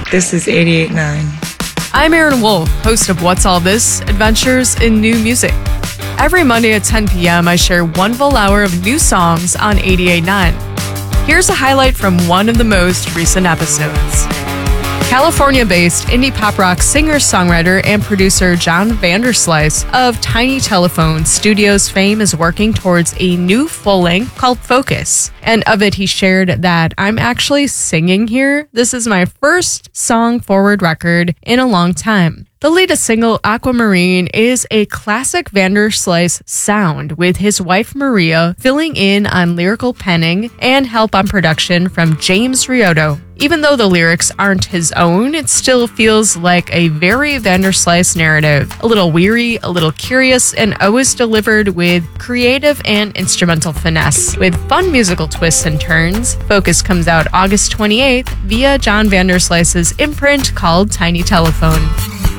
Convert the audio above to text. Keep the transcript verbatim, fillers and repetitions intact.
This is eighty-eight point nine. I'm Aaron Wolf, host of What's All This? Adventures in New Music. Every Monday at ten p.m., I share one full hour of new songs on eighty-eight point nine. Here's a highlight from one of the most recent episodes. California-based indie pop rock singer-songwriter and producer John Vanderslice of Tiny Telephone Studios fame is working towards a new full-length called Focus. And of it, he shared that I'm actually singing here. This is my first song-forward record in a long time. The latest single, Aquamarine, is a classic Vanderslice sound, with his wife Maria filling in on lyrical penning and help on production from James Riotto. Even though the lyrics aren't his own, it still feels like a very Vanderslice narrative. A little weary, a little curious, and always delivered with creative and instrumental finesse. With fun musical twists and turns, Focus comes out August twenty-eighth via John Vanderslice's imprint called Tiny Telephone.